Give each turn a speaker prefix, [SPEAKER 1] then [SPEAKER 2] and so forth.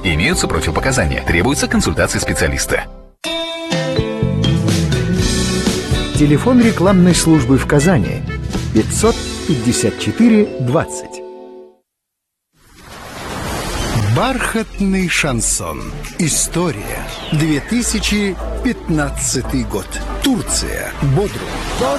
[SPEAKER 1] Имеются противопоказания. Требуется консультация специалиста.
[SPEAKER 2] Телефон рекламной службы в Казани 554 20.
[SPEAKER 3] Бархатный шансон. История. 2015 год. Турция. Бодрум.